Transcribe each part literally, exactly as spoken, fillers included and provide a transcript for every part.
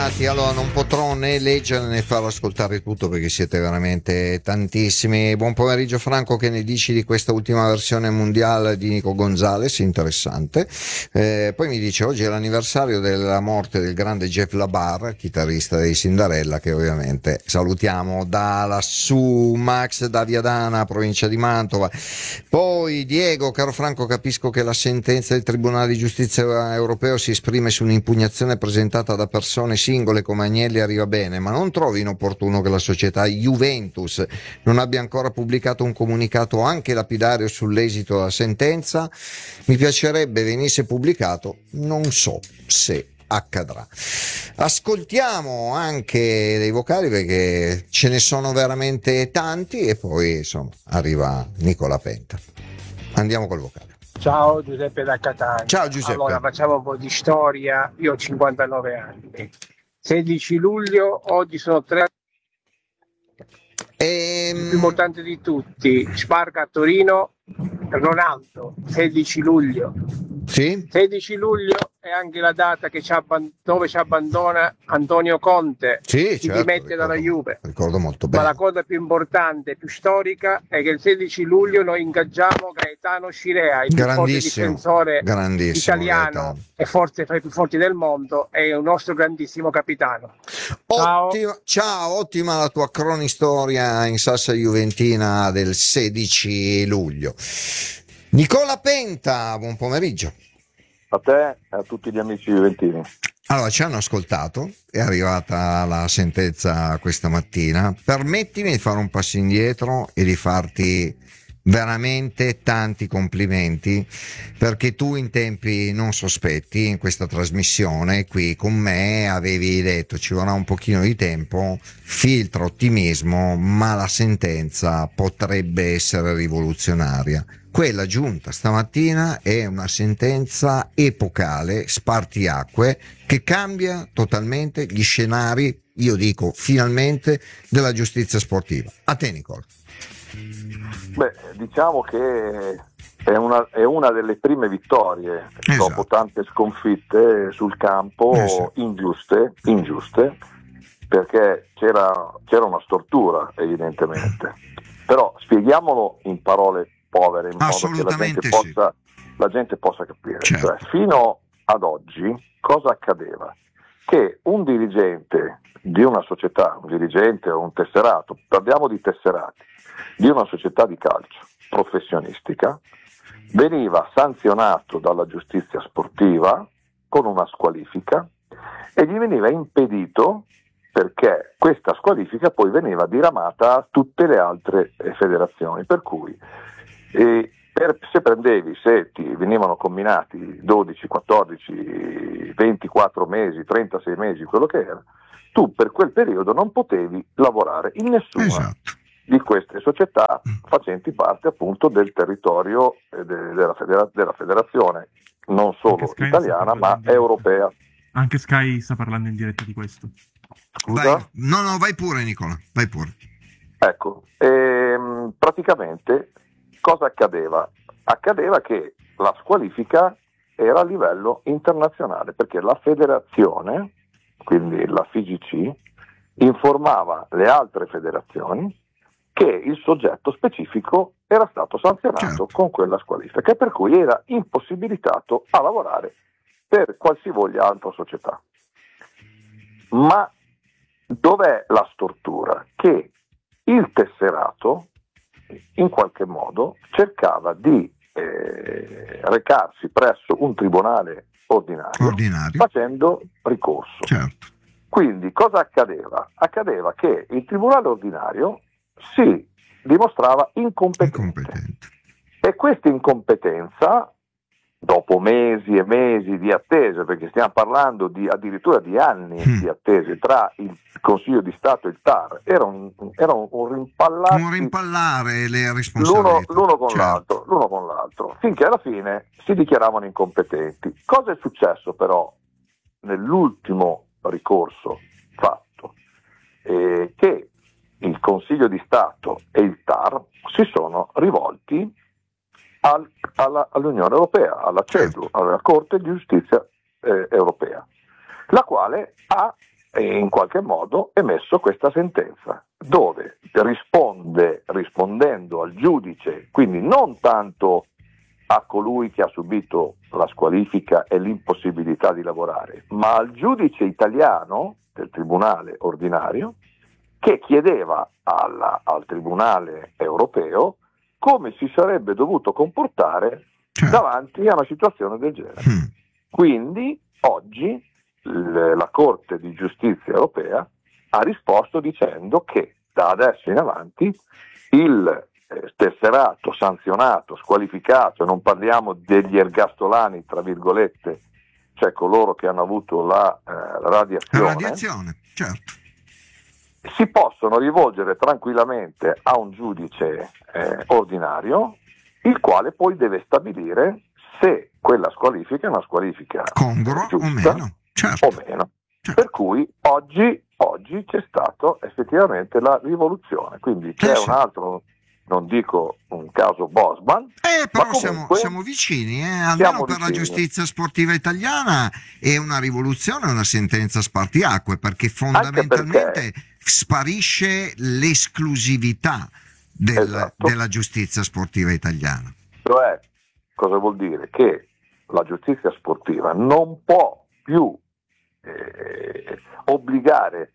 Allora non potrò né leggere né far ascoltare tutto perché siete veramente tantissimi. Buon pomeriggio Franco, che ne dici di questa ultima versione mondiale di Nico Gonzalez? Interessante. Eh, poi mi dice oggi è l'anniversario della morte del grande Jeff Labar, chitarrista dei Cinderella, che ovviamente salutiamo da lassù. Max da Viadana, provincia di Mantova. Poi Diego, caro Franco, capisco che la sentenza del Tribunale di Giustizia europeo si esprime su un'impugnazione presentata da persone singole come Agnelli, arriva bene, ma non trovi inopportuno che la società Juventus non abbia ancora pubblicato un comunicato anche lapidario sull'esito della sentenza? Mi piacerebbe venisse pubblicato, non so se accadrà. Ascoltiamo anche dei vocali perché ce ne sono veramente tanti e poi insomma arriva Nicola Penta. Andiamo col vocale. Ciao Giuseppe da Catania. Ciao Giuseppe. Allora facciamo un po' di storia. Io ho cinquantanove anni. sedici luglio, oggi sono tre. Ehm... Il più importante di tutti, Sparca a Torino, Ronaldo, sedici luglio. Sì? sedici luglio è anche la data che ci abband- dove ci abbandona Antonio Conte, sì, si certo, dimette dalla ricordo, Juve. Ricordo molto bene. Ma la cosa più importante, più storica, è che il sedici luglio noi ingaggiamo Gaetano Scirea, il più forte difensore italiano Gaetano. e forse fra i più forti del mondo, è un nostro grandissimo capitano. Ottima, ciao. ciao, ottima la tua cronistoria in salsa juventina del sedici luglio. Nicola Penta, buon pomeriggio. A te e a tutti gli amici juventini. Allora, ci hanno ascoltato, è arrivata la sentenza questa mattina. Permettimi di fare un passo indietro e di farti veramente tanti complimenti, perché tu in tempi non sospetti in questa trasmissione qui con me avevi detto ci vorrà un pochino di tempo, filtra ottimismo, ma la sentenza potrebbe essere rivoluzionaria. Quella giunta stamattina è una sentenza epocale, spartiacque, che cambia totalmente gli scenari, io dico finalmente, della giustizia sportiva. A te Nicola. Beh, diciamo che è una, è una delle prime vittorie, esatto, dopo tante sconfitte sul campo, esatto, ingiuste, ingiuste, perché c'era, c'era una stortura evidentemente. Però spieghiamolo in parole povere, in modo che la gente possa, sì. la gente possa capire. Certo. Cioè, fino ad oggi cosa accadeva? Che un dirigente di una società, un dirigente o un tesserato, parliamo di tesserati, di una società di calcio professionistica, veniva sanzionato dalla giustizia sportiva con una squalifica e gli veniva impedito, perché questa squalifica poi veniva diramata a tutte le altre eh, federazioni, per cui eh, per, se prendevi, se ti venivano combinati dodici, quattordici, ventiquattro mesi, trentasei mesi, quello che era, tu per quel periodo non potevi lavorare in nessuna, esatto, di queste società facenti parte appunto del territorio eh, de, della, federa- della federazione, non solo italiana ma europea. Anche Sky sta parlando in diretta di questo. Scusa? Vai. No, no, vai pure Nicola, vai pure. Ecco, ehm, praticamente cosa accadeva? Accadeva che la squalifica era a livello internazionale, perché la federazione, quindi la F I G C, informava le altre federazioni che il soggetto specifico era stato sanzionato, certo, con quella squalifica, per cui era impossibilitato a lavorare per qualsivoglia altra società. Ma dov'è la stortura? Che il tesserato in qualche modo cercava di eh, recarsi presso un tribunale ordinario, ordinario. facendo ricorso. Certo. Quindi cosa accadeva? Accadeva che il tribunale ordinario si dimostrava incompetente, incompetente. E questa incompetenza, dopo mesi e mesi di attesa, perché stiamo parlando di addirittura di anni mm. di attese tra il Consiglio di Stato e il T A R, era un, era un, un rimpallarsi, un rimpallare le responsabilità, l'uno, l'uno, con certo. l'altro, l'uno con l'altro, finché alla fine si dichiaravano incompetenti. Cosa è successo però nell'ultimo ricorso fatto? Eh, che il Consiglio di Stato e il T A R si sono rivolti al, alla, all'Unione Europea, alla CEDU, alla Corte di Giustizia eh, Europea, la quale ha in qualche modo emesso questa sentenza, dove risponde, rispondendo al giudice, quindi non tanto a colui che ha subito la squalifica e l'impossibilità di lavorare, ma al giudice italiano del tribunale ordinario, che chiedeva alla, al tribunale europeo come si sarebbe dovuto comportare davanti a una situazione del genere. Mm. Quindi oggi l- la Corte di Giustizia europea ha risposto dicendo che da adesso in avanti il eh, tesserato sanzionato, squalificato, non parliamo degli ergastolani tra virgolette, cioè coloro che hanno avuto la, eh, la radiazione, la radiazione, certo, si possono rivolgere tranquillamente a un giudice eh, ordinario, il quale poi deve stabilire se quella squalifica è una squalifica congrua o meno, certo. o meno. Certo. Per cui oggi, oggi c'è stato effettivamente la rivoluzione, quindi c'è eh, un altro, non dico un caso Bosman, eh, però siamo, siamo vicini, eh? Almeno per vicini. La giustizia sportiva italiana è una rivoluzione, una sentenza spartiacque, perché fondamentalmente perché... sparisce l'esclusività del, esatto. della giustizia sportiva italiana. Cioè, cosa vuol dire? Che la giustizia sportiva non può più eh, obbligare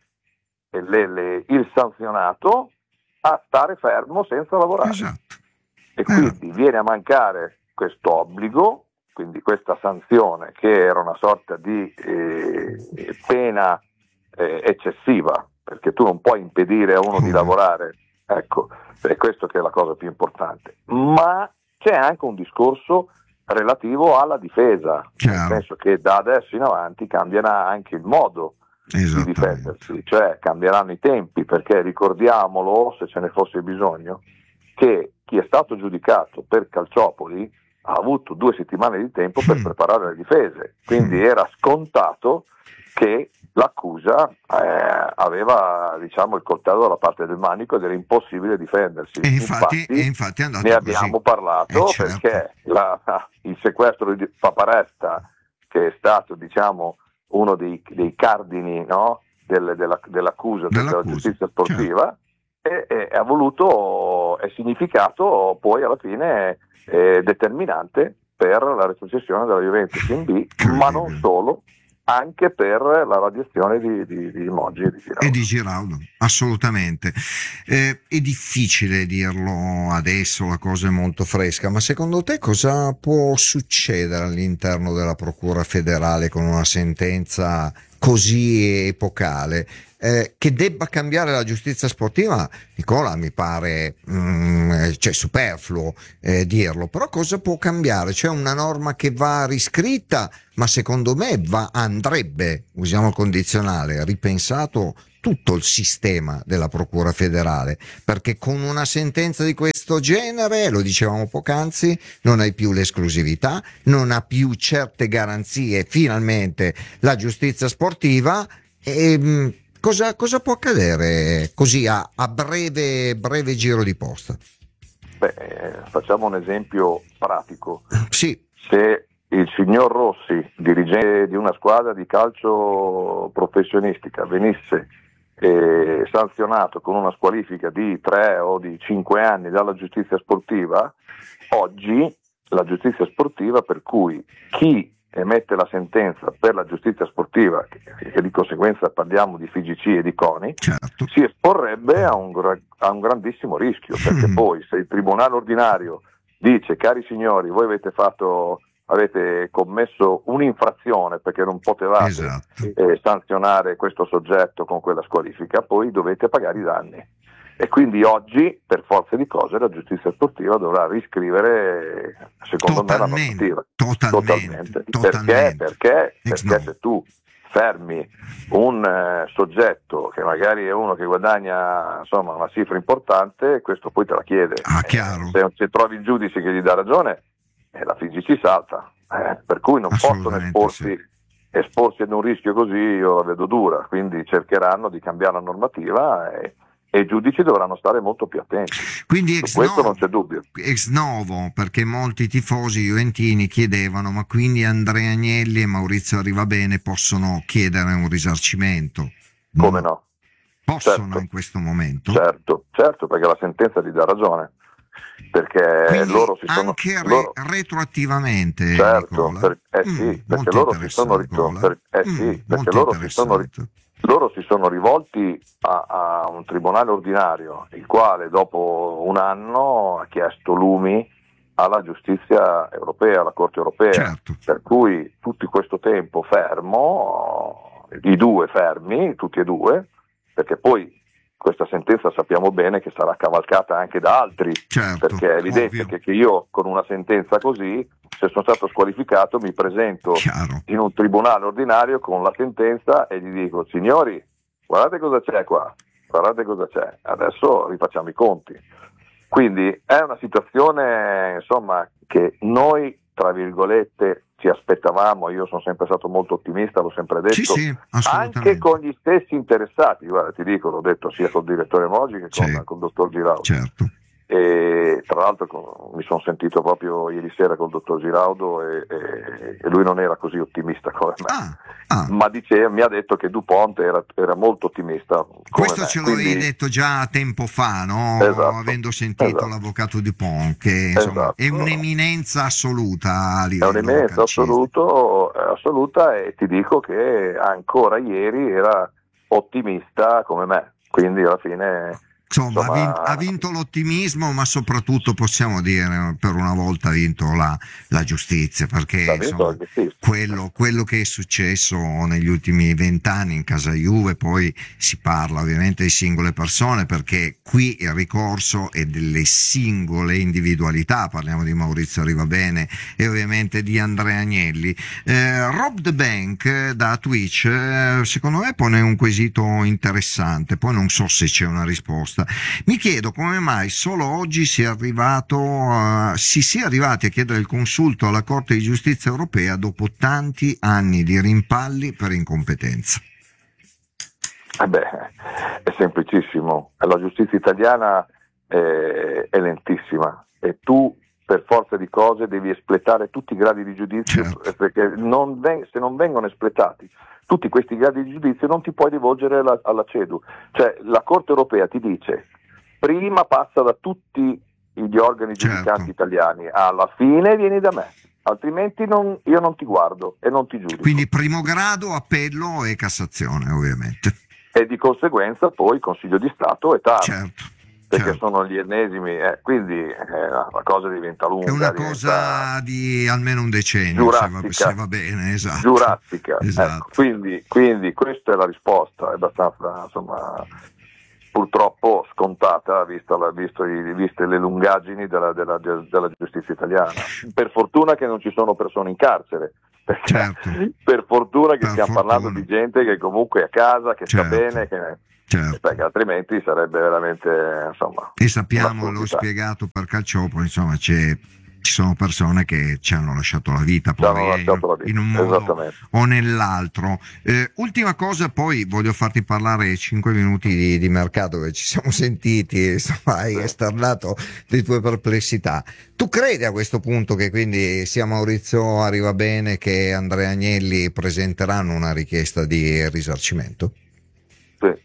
le, le, il sanzionato a stare fermo senza lavorare. Esatto. E quindi eh. viene a mancare questo obbligo, quindi questa sanzione che era una sorta di eh, pena eh, eccessiva, perché tu non puoi impedire a uno mm. di lavorare, ecco, è questo che è la cosa più importante. Ma c'è anche un discorso relativo alla difesa, Chiaro. Nel senso che da adesso in avanti cambierà anche il modo di difendersi, cioè cambieranno i tempi, perché ricordiamolo, se ce ne fosse bisogno, che chi è stato giudicato per Calciopoli ha avuto due settimane di tempo per preparare le difese, quindi era scontato che l'accusa eh, aveva, diciamo, il coltello dalla parte del manico ed era impossibile difendersi. E infatti, infatti, e infatti è andato ne così. abbiamo parlato, eh, certo. perché la, il sequestro di Paparesta, che è stato, diciamo, uno dei, dei cardini, no, del, della, dell'accusa, dell'accusa della giustizia sportiva, certo. e, e ha voluto, è significato poi alla fine eh, determinante per la retrocessione della Juventus in B, ma non solo, anche per la radiazione di, di, di Moggi e di Giraudo. E di Giraudo, assolutamente. Eh, è difficile dirlo adesso, la cosa è molto fresca, ma secondo te cosa può succedere all'interno della Procura federale con una sentenza così epocale? Eh, che debba cambiare la giustizia sportiva, Nicola, mi pare mm, cioè, superfluo eh, dirlo, però cosa può cambiare? C'è una norma che va riscritta, ma secondo me va, andrebbe, usiamo il condizionale, ripensato tutto il sistema della Procura federale, perché con una sentenza di questo genere, lo dicevamo poc'anzi, non hai più l'esclusività, non ha più certe garanzie, finalmente la giustizia sportiva. E mm, Cosa, cosa può accadere così a, a breve, breve giro di posta? Beh, eh, facciamo un esempio pratico. Sì. Se il signor Rossi, dirigente di una squadra di calcio professionistica, venisse eh, sanzionato con una squalifica di tre o di cinque anni dalla giustizia sportiva, oggi la giustizia sportiva, per cui chi emette la sentenza per la giustizia sportiva, che, che di conseguenza parliamo di F I G C e di CONI, certo. si esporrebbe a un, a un grandissimo rischio, perché mm. poi se il tribunale ordinario dice: cari signori, voi avete fatto, avete commesso un'infrazione perché non potevate esatto. eh, sanzionare questo soggetto con quella squalifica, poi dovete pagare i danni. E quindi oggi, per forza di cose, la giustizia sportiva dovrà riscrivere, secondo totalmente, me, la normativa. Totalmente. totalmente. Perché? Perché, perché se tu fermi un eh, soggetto che magari è uno che guadagna, insomma, una cifra importante, questo poi te la chiede. Ah, chiaro. Eh, se, se trovi il giudice che gli dà ragione, eh, la F I G C salta. Eh, per cui non possono esporsi, sì. esporsi ad un rischio così, io la vedo dura. Quindi cercheranno di cambiare la normativa e e i giudici dovranno stare molto più attenti. Quindi ex Su questo novo, non c'è dubbio. Ex novo, perché molti tifosi juventini chiedevano: ma quindi Andrea Agnelli e Maurizio Arrivabene possono chiedere un risarcimento? Come no? Possono certo. in questo momento? Certo, certo, perché la sentenza gli dà ragione. Perché Quindi loro si sono anche re- loro, retroattivamente, certo, Nicola? per, eh Mm, sì, perché molto loro si sono interessante, ritornati, per, eh mm, sì, perché molto loro si sono ri- interessante. loro si sono rivolti a, a un tribunale ordinario, il quale dopo un anno ha chiesto lumi alla giustizia europea, alla Corte europea, Certo. per cui tutto questo tempo fermo, i due fermi, tutti e due, perché poi questa sentenza sappiamo bene che sarà cavalcata anche da altri, Certo, perché è evidente ovvio. che, che io con una sentenza così, se sono stato squalificato, mi presento Chiaro. in un tribunale ordinario con la sentenza e gli dico: signori, guardate cosa c'è qua, guardate cosa c'è, adesso rifacciamo i conti. Quindi è una situazione, insomma, che noi, tra virgolette, ci aspettavamo. Io sono sempre stato molto ottimista, l'ho sempre detto, Sì, sì, assolutamente. anche con gli stessi interessati. Guarda, ti dico, l'ho detto sia col direttore Moggi che con, Sì. con il dottor Giraudo. Certo. E tra l'altro con, mi sono sentito proprio ieri sera col dottor Giraudo e, e, e lui non era così ottimista come me, Ah, ah. ma dice, mi ha detto che DuPont era, era molto ottimista come Questo me. ce Quindi, l'avevi detto già tempo fa, no? Esatto, Avendo sentito esatto. l'avvocato Dupont, che insomma Esatto. è un'eminenza assoluta a È livello un'eminenza calcistica. assoluto, assoluta, e ti dico che ancora ieri era ottimista come me, quindi alla fine Insomma, insomma, ha, vinto, ha vinto l'ottimismo, ma soprattutto possiamo dire per una volta ha vinto la, la giustizia, perché insomma, quello, quello che è successo negli ultimi vent'anni in casa Juve, poi si parla ovviamente di singole persone, perché qui il ricorso è delle singole individualità, parliamo di Maurizio Arrivabene e ovviamente di Andrea Agnelli. Eh, Rob the Bank da Twitch, eh, secondo me pone un quesito interessante, poi non so se c'è una risposta. Mi chiedo come mai solo oggi si è arrivato uh, si sia arrivati a chiedere il consulto alla Corte di Giustizia Europea dopo tanti anni di rimpalli per incompetenza. Eh beh, è semplicissimo, la giustizia italiana è, è lentissima e tu per forza di cose devi espletare tutti i gradi di giudizio, certo. Perché non ven- se non vengono espletati tutti questi gradi di giudizio non ti puoi rivolgere alla, alla CEDU, cioè la Corte europea ti dice prima passa da tutti gli organi giudicanti, certo, italiani, alla fine vieni da me, altrimenti non, io non ti guardo e non ti giudico. Quindi primo grado, appello e Cassazione ovviamente. E di conseguenza poi Consiglio di Stato e TAR. Certo. Perché certo. sono gli ennesimi, eh, quindi eh, la cosa diventa lunga. È una diventa cosa di almeno un decennio, se va, se va bene, esatto. Giurassica, esatto. Ecco, quindi, quindi questa è la risposta, è abbastanza, insomma, purtroppo scontata, vista la, visto i, viste le lungaggini della, della, della giustizia italiana. Per fortuna che non ci sono persone in carcere, perché certo. per fortuna che per stiamo fortuna. parlando di gente che comunque è a casa, che certo. sta bene, che... Certo. Perché altrimenti sarebbe veramente, insomma, e sappiamo, l'ho spiegato per Calciopoli, insomma c'è, ci sono persone che ci hanno lasciato la vita poi lasciato in, la vita. in un modo o nell'altro. Eh, ultima cosa, poi voglio farti parlare cinque minuti di, di mercato, che ci siamo sentiti e insomma, hai sì. esternato le tue perplessità. Tu credi a questo punto che quindi sia Maurizio Arrivabene che Andrea Agnelli presenteranno una richiesta di risarcimento? Sì.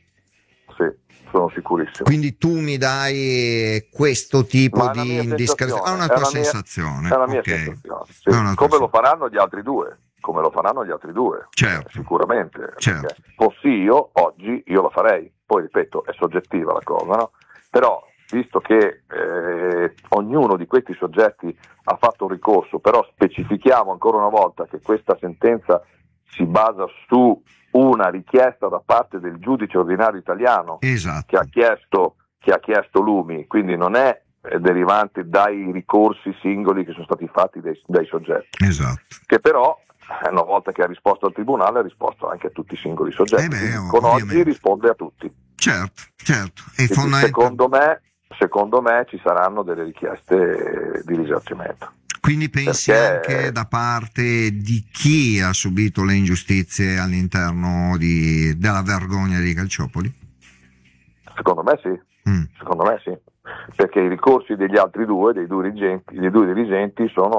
Sono sicurissimo. Quindi tu mi dai questo tipo di indiscrezione? È una tua sensazione. È la mia okay. sensazione. Sì. Come tua lo faranno gli altri due? Come lo faranno gli altri due? Certo. Eh, sicuramente. Certo. Fossi io, oggi io lo farei. Poi ripeto, è soggettiva la cosa, no? Però, visto che eh, ognuno di questi soggetti ha fatto un ricorso, però specifichiamo ancora una volta che questa sentenza si basa su una richiesta da parte del giudice ordinario italiano, esatto. che ha chiesto che ha chiesto Lumi, quindi non è derivante dai ricorsi singoli che sono stati fatti dai, dai soggetti, esatto. che però una volta che ha risposto al tribunale ha risposto anche a tutti i singoli soggetti, eh beh, con oggi risponde a tutti. Certo, certo. E fondament- secondo me, secondo me ci saranno delle richieste di risarcimento. Quindi pensi Perché... anche da parte di chi ha subito le ingiustizie all'interno di, della vergogna di Calciopoli? Secondo me sì, mm. secondo me sì, perché i ricorsi degli altri due, dei due dirigenti, dei due dirigenti sono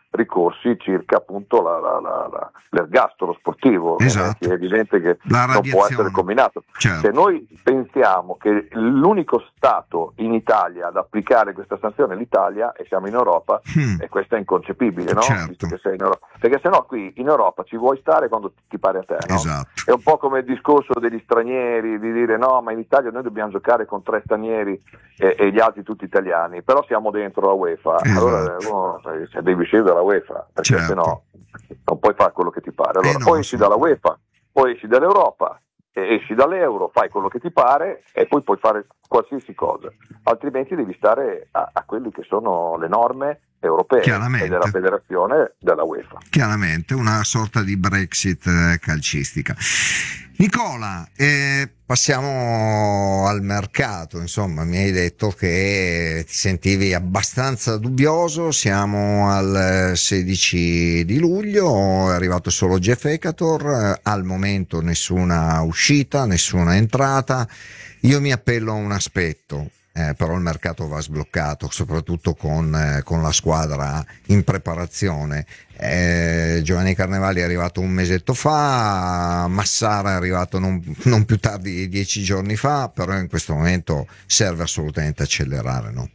ricorsi circa appunto la, la, la, la, l'ergastolo sportivo, esatto. È evidente che non può essere combinato. Certo. Se noi pensiamo che l'unico Stato in Italia ad applicare questa sanzione è l'Italia e siamo in Europa, mm. e questo è inconcepibile, no? Certo. Che sei in Europa. Perché se no qui in Europa ci vuoi stare quando ti pare a te, no? Esatto. È un po' come il discorso degli stranieri, di dire no, ma in Italia noi dobbiamo giocare con tre stranieri e, e gli altri tutti italiani, però siamo dentro la UEFA, esatto. Allora uno, se devi uscire dalla UEFA, perché certo. se no non puoi fare quello che ti pare. Allora eh no, o esci dalla UEFA, o esci dall'Europa, e esci dall'euro, fai quello che ti pare e poi puoi fare qualsiasi cosa, altrimenti devi stare a, a quelli che sono le norme europee e della federazione della UEFA. Chiaramente una sorta di Brexit calcistica. Nicola, eh, passiamo al mercato. Insomma, mi hai detto che ti sentivi abbastanza dubbioso. Siamo al sedici di luglio, è arrivato solo Jeff Ekator, al momento nessuna uscita, nessuna entrata. Io mi appello a un aspetto. Eh, però il mercato va sbloccato, soprattutto con, eh, con la squadra in preparazione. Eh, Giovanni Carnevali è arrivato un mesetto fa, Massara è arrivato non, non più tardi di dieci giorni fa, però in questo momento serve assolutamente accelerare, no?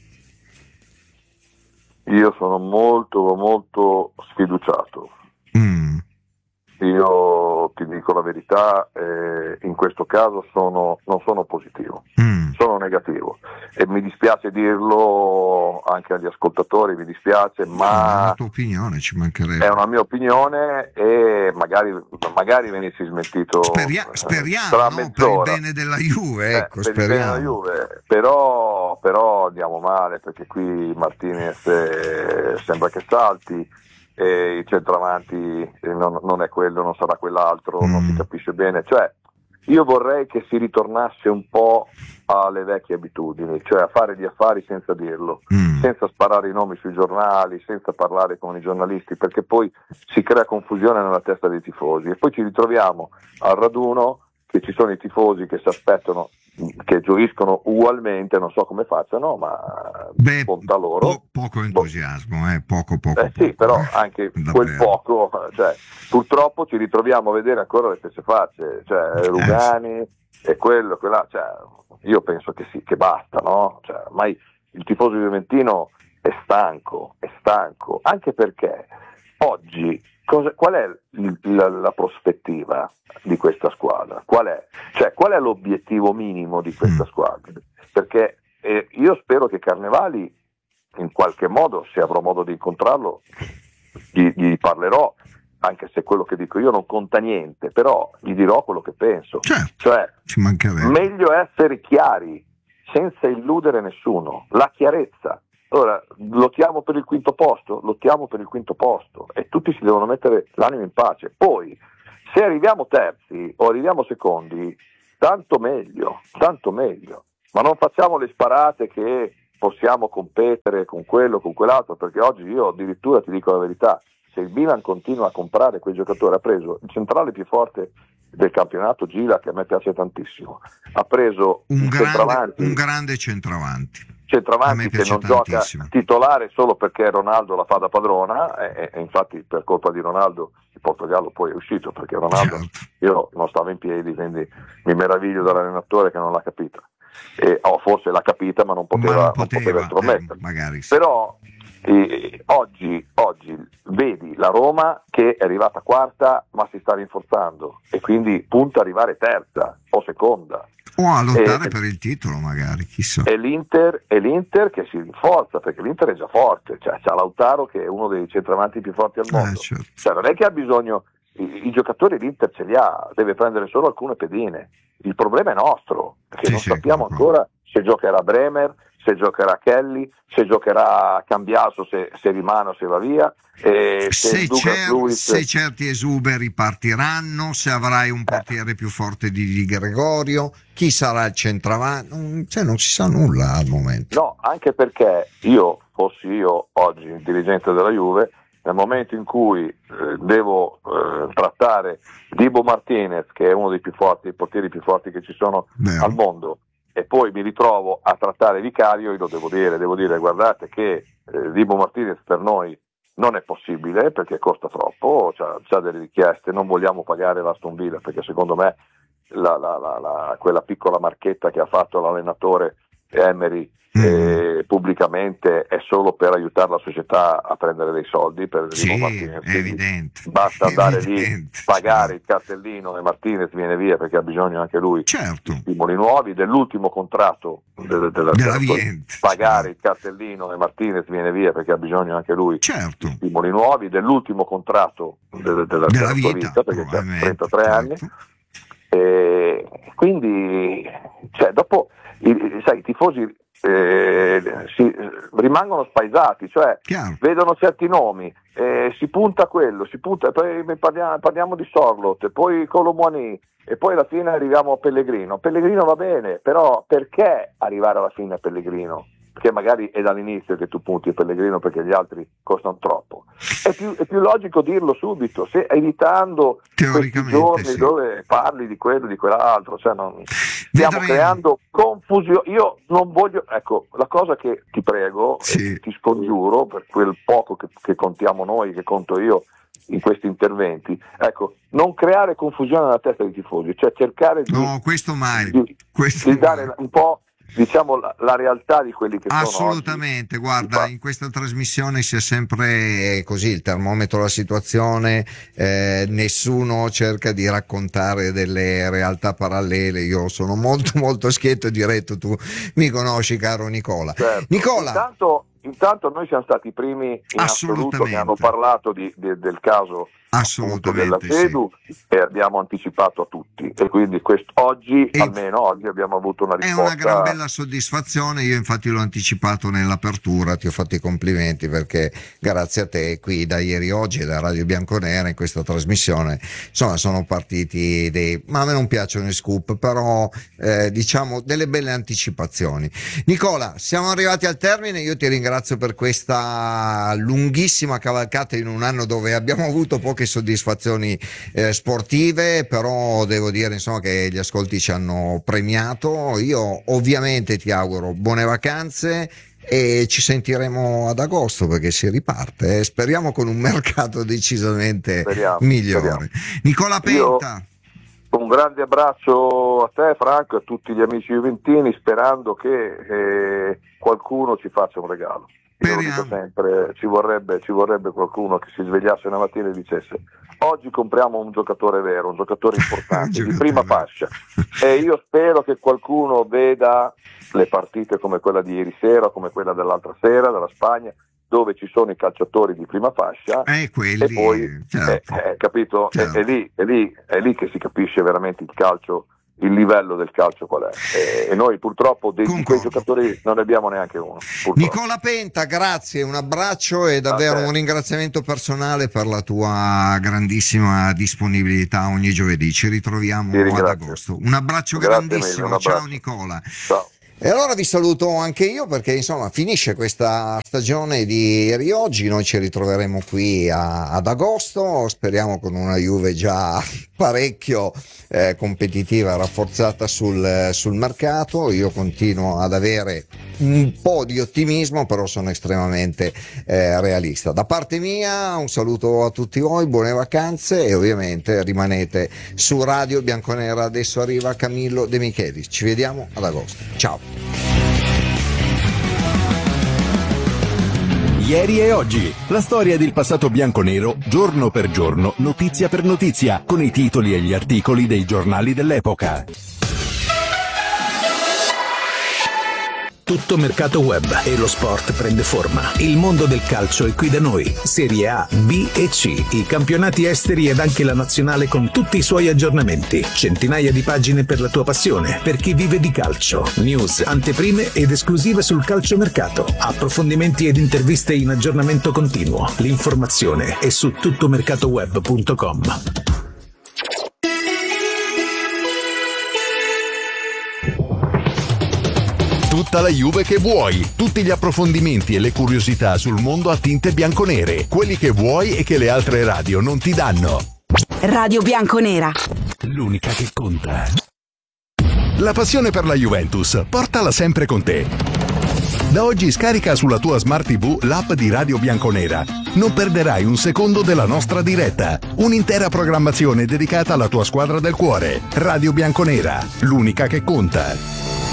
Io sono molto molto sfiduciato. Mm. Io ti dico la verità, eh, in questo caso sono, non sono positivo, mm. sono negativo e mi dispiace dirlo anche agli ascoltatori, mi dispiace, ma è la tua opinione, ci mancherebbe. È una mia opinione e magari, magari venissi smentito. Speria- speriamo, no? Per il bene della Juve, ecco, eh, per speriamo. il bene della Juve, però, però andiamo male perché qui Martinez eh, sembra che salti. E il centravanti eh, non, non è quello, non sarà quell'altro, mm. non si capisce bene. Cioè, io vorrei che si ritornasse un po' alle vecchie abitudini, cioè a fare gli affari senza dirlo, mm. senza sparare i nomi sui giornali, senza parlare con i giornalisti, perché poi si crea confusione nella testa dei tifosi e poi ci ritroviamo al raduno che ci sono i tifosi che si aspettano, che gioiscono ugualmente, non so come facciano, ma Beh, conta loro. Po- poco entusiasmo, eh, poco poco. Eh sì, poco, però eh. anche Davvero. Quel poco, cioè, purtroppo ci ritroviamo a vedere ancora le stesse facce, cioè Rugani eh, sì. e quello, quella, cioè, io penso che sì, che basta, no? Cioè, ormai il tifoso juventino è stanco, è stanco, anche perché oggi cosa, qual è il, la, la prospettiva di questa squadra? Qual è? Cioè, qual è l'obiettivo minimo di questa mm. squadra? Perché eh, io spero che Carnevali in qualche modo, se avrò modo di incontrarlo, gli, gli parlerò, anche se quello che dico io non conta niente, però gli dirò quello che penso. Certo, cioè, ci mancherebbe. Meglio essere chiari, senza illudere nessuno, la chiarezza. Ora, lottiamo per il quinto posto, lottiamo per il quinto posto e tutti si devono mettere l'animo in pace. Poi, se arriviamo terzi o arriviamo secondi, tanto meglio, tanto meglio, ma non facciamo le sparate che possiamo competere con quello, con quell'altro, perché oggi io addirittura ti dico la verità, se il Milan continua a comprare quei giocatori, ha preso il centrale più forte del campionato, Gila, che a me piace tantissimo, ha preso un, un grande, centravanti, un grande centravanti, centravanti che non tantissimo. Gioca titolare solo perché Ronaldo la fa da padrona e, e infatti per colpa di Ronaldo il Portogallo poi è uscito, perché Ronaldo certo. io non stavo in piedi, quindi mi meraviglio dall'allenatore che non l'ha capita. E, oh, forse l'ha capita ma non poteva, ma non non poteva, poteva intromettere. Eh, magari sì. Però eh, oggi, oggi vedi la Roma che è arrivata quarta ma si sta rinforzando e quindi punta ad arrivare terza o seconda o a lottare e, per il titolo magari, chissà. E l'Inter, e l'Inter che si rinforza, perché l'Inter è già forte, cioè c'ha Lautaro che è uno dei centravanti più forti al mondo, eh, certo. Cioè non è che ha bisogno, i, i giocatori l'Inter ce li ha, deve prendere solo alcune pedine. Il problema è nostro, perché sì, non sì, sappiamo come ancora se giocherà Bremer, se giocherà Kelly, se giocherà Cambiaso, se, se rimane o se va via. E se, se, cer- Luiz... se certi esuberi partiranno, se avrai un portiere eh. più forte di, di Gregorio, chi sarà il centravanti, non, cioè non si sa nulla al momento. No, anche perché io, fossi io oggi il dirigente della Juve, nel momento in cui eh, devo eh, trattare Dibu Martinez, che è uno dei più forti, dei portieri più forti che ci sono Beh. al mondo, e poi mi ritrovo a trattare Vicario, io lo devo dire, devo dire guardate che eh, Dibu Martinez per noi non è possibile perché costa troppo, c'ha, c'ha delle richieste, non vogliamo pagare l'Aston Villa perché secondo me la, la, la, la, quella piccola marchetta che ha fatto l'allenatore Emery eh, pubblicamente è solo per aiutare la società a prendere dei soldi per sì, è evidente, basta andare evidente, lì, pagare certo. il cartellino e Martinez viene via perché ha bisogno anche lui certo. di stimoli nuovi, dell'ultimo contratto de- della, della pagare certo. il cartellino e Martinez viene via perché ha bisogno anche lui certo. di stimoli nuovi, dell'ultimo contratto de- della, della, della sua vita perché ha trentatré certo. anni e quindi cioè, dopo i, sai, i tifosi Eh, si, rimangono spaesati, cioè Chiaro. vedono certi nomi, eh, si punta a quello, si punta, poi parliamo, parliamo di Sorloth, poi Colomboani e poi alla fine arriviamo a Pellegrino. Pellegrino va bene, però perché arrivare alla fine a Pellegrino? Perché magari è dall'inizio che tu punti a Pellegrino perché gli altri costano troppo. È più, è più logico dirlo subito, se, evitando questi giorni sì. dove parli di quello, di quell'altro, cioè non, stiamo Vedremo. creando confusione. Io non voglio, ecco, la cosa che ti prego, sì. e ti scongiuro per quel poco che, che contiamo noi, che conto io in questi interventi, ecco, non creare confusione nella testa dei tifosi, cioè cercare di, no, questo mai. di, questo di dare un po' diciamo la, la realtà di quelli che assolutamente sono oggi. Guarda, in questa trasmissione sia sempre così il termometro della situazione, eh, nessuno cerca di raccontare delle realtà parallele. Io sono molto molto schietto e diretto, tu mi conosci caro Nicola. Certo. Nicola, intanto, intanto noi siamo stati i primi in assoluto che hanno parlato di, di, del caso della Sedu sì. e abbiamo anticipato a tutti e quindi questo, oggi e almeno oggi abbiamo avuto una risposta. È una gran bella soddisfazione, io infatti l'ho anticipato nell'apertura, ti ho fatto i complimenti perché grazie a te qui da ieri oggi da Radio Bianconera in questa trasmissione insomma sono partiti dei, ma a me non piacciono i scoop, però eh, diciamo delle belle anticipazioni. Nicola, siamo arrivati al termine, io ti ringrazio per questa lunghissima cavalcata in un anno dove abbiamo avuto poche soddisfazioni eh, sportive, però devo dire insomma che gli ascolti ci hanno premiato. Io ovviamente ti auguro buone vacanze e ci sentiremo ad agosto perché si riparte, eh. speriamo con un mercato decisamente speriamo, migliore speriamo. Nicola Penta, io un grande abbraccio a te Franco e a tutti gli amici juventini, sperando che eh, qualcuno ci faccia un regalo. Io lo dico sempre, ci vorrebbe, ci vorrebbe qualcuno che si svegliasse una mattina e dicesse oggi compriamo un giocatore vero, un giocatore importante, un giocatore di prima fascia e io spero che qualcuno veda le partite come quella di ieri sera, come quella dell'altra sera della Spagna, dove ci sono i calciatori di prima fascia eh, quelli, e poi, certo. eh, eh, capito, certo. È, è, lì, è, lì, è lì che si capisce veramente il calcio, il livello del calcio qual è, e, e noi purtroppo di, di quei giocatori non ne abbiamo neanche uno. Purtroppo. Nicola Penta, grazie, un abbraccio e davvero un ringraziamento personale per la tua grandissima disponibilità ogni giovedì. Ci ritroviamo ad agosto. Un abbraccio grazie grandissimo, mille, un abbraccio. Ciao Nicola. Ciao. E allora vi saluto anche io perché insomma finisce questa stagione di ieri oggi, noi ci ritroveremo qui a, ad agosto, speriamo con una Juve già parecchio eh, competitiva e rafforzata sul, sul mercato. Io continuo ad avere un po' di ottimismo, però sono estremamente eh, realista. Da parte mia un saluto a tutti voi, buone vacanze e ovviamente rimanete su Radio Bianconera. Adesso arriva Camillo De Michelis, ci vediamo ad agosto, ciao. Ieri e oggi, la storia del passato bianconero, giorno per giorno, notizia per notizia, con i titoli e gli articoli dei giornali dell'epoca. Tutto mercato web e lo sport prende forma. Il mondo del calcio è qui da noi. Serie A, B e C, i campionati esteri ed anche la nazionale con tutti i suoi aggiornamenti. Centinaia di pagine per la tua passione, per chi vive di calcio. News, anteprime ed esclusive sul calciomercato. Approfondimenti ed interviste in aggiornamento continuo. L'informazione è su tuttomercatoweb punto com. Tutta la Juve che vuoi, tutti gli approfondimenti e le curiosità sul mondo a tinte bianconere, quelli che vuoi e che le altre radio non ti danno. Radio Bianconera, l'unica che conta. La passione per la Juventus, portala sempre con te. Da oggi scarica sulla tua Smart tivù l'app di Radio Bianconera. Non perderai un secondo della nostra diretta. Un'intera programmazione dedicata alla tua squadra del cuore. Radio Bianconera, l'unica che conta.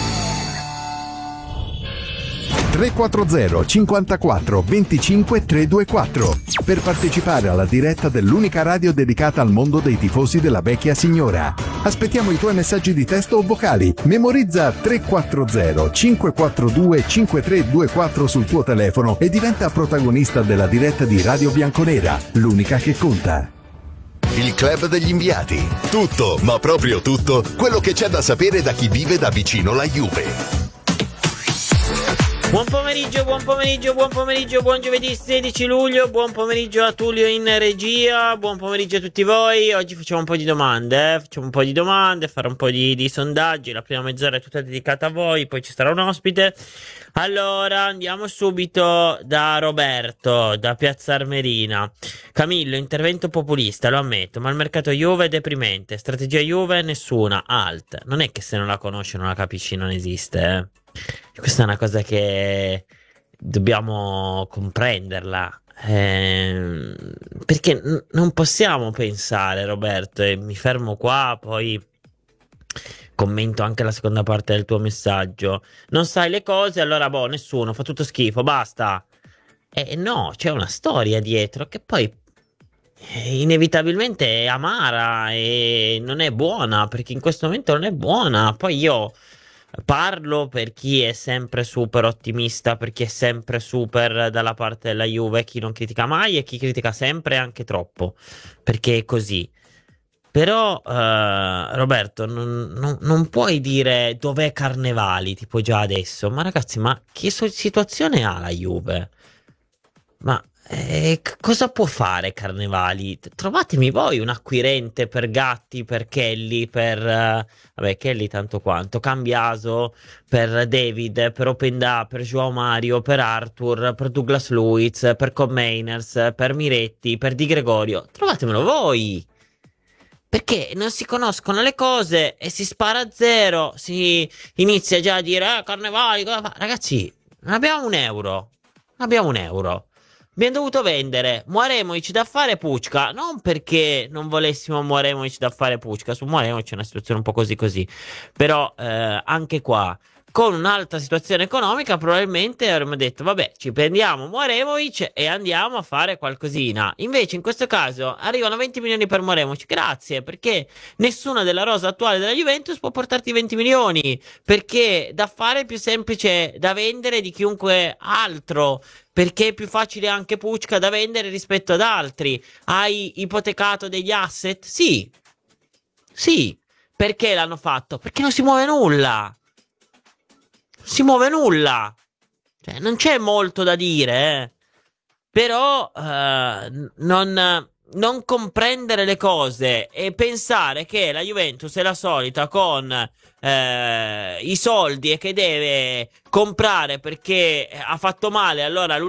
tre quattro zero cinquantaquattro venticinque trecentoventiquattro per partecipare alla diretta dell'unica radio dedicata al mondo dei tifosi della vecchia signora. Aspettiamo i tuoi messaggi di testo o vocali. Memorizza tre quattro zero cinquequattrodue cinquetrecentoventiquattro sul tuo telefono e diventa protagonista della diretta di Radio Bianconera, l'unica che conta. Il Club degli Inviati. Tutto, ma proprio tutto, quello che c'è da sapere da chi vive da vicino la Juve. Buon pomeriggio, buon pomeriggio, buon pomeriggio, buon giovedì sedici luglio, buon pomeriggio a Tullio in regia, buon pomeriggio a tutti voi. Oggi facciamo un po' di domande, eh? facciamo un po' di domande, fare un po' di, di sondaggi, la prima mezz'ora è tutta dedicata a voi, poi ci sarà un ospite. Allora, andiamo subito da Roberto, da Piazza Armerina. Camillo, intervento populista, lo ammetto, ma il mercato Juve è deprimente, strategia Juve nessuna, alt. Non è che se non la conosci non la capisci, non esiste, eh. Questa è una cosa che dobbiamo comprenderla, eh, perché n- non possiamo pensare, Roberto, e mi fermo qua, poi commento anche la seconda parte del tuo messaggio. Non sai le cose, allora boh, nessuno, fa tutto schifo, basta. E no, c'è una storia dietro che poi eh, inevitabilmente è amara e non è buona, perché in questo momento non è buona. Poi io parlo per chi è sempre super ottimista, per chi è sempre super dalla parte della Juve, chi non critica mai e chi critica sempre anche troppo, perché è così. Però uh, Roberto, non, non, non puoi dire dov'è Carnevali, tipo già adesso. Ma ragazzi, ma che so- situazione ha la Juve? Ma eh, c- cosa può fare Carnevali? Trovatemi voi un acquirente per Gatti, per Kelly, per uh, vabbè, Kelly tanto quanto, Cambiaso, per David, per Openda, per Joao Mario, per Arthur, per Douglas Luiz, per Cobb Mainers, per Miretti, per Di Gregorio. Trovatemelo voi! Perché non si conoscono le cose e si spara a zero, si inizia già a dire eh, Carnevali, cosa fa? Ragazzi, non abbiamo un euro, non abbiamo un euro. Abbiamo dovuto vendere Mouaremovic da fare Pucca, non perché non volessimo Mouaremovic da fare Pucca, su Mouaremovic c'è una situazione un po' così così, però eh, anche qua con un'altra situazione economica probabilmente avremmo detto vabbè, ci prendiamo Mouaremovic e andiamo a fare qualcosina. Invece in questo caso arrivano venti milioni per Mouaremovic, grazie, perché nessuna della rosa attuale della Juventus può portarti venti milioni, perché da fare è più semplice da vendere di chiunque altro, perché è più facile anche Pucca da vendere rispetto ad altri. Hai ipotecato degli asset? Sì, sì. Perché l'hanno fatto? Perché non si muove nulla. Si muove nulla, cioè, non c'è molto da dire, eh. Però eh, non, non comprendere le cose e pensare che la Juventus è la solita con eh, i soldi e che deve comprare perché ha fatto male, allora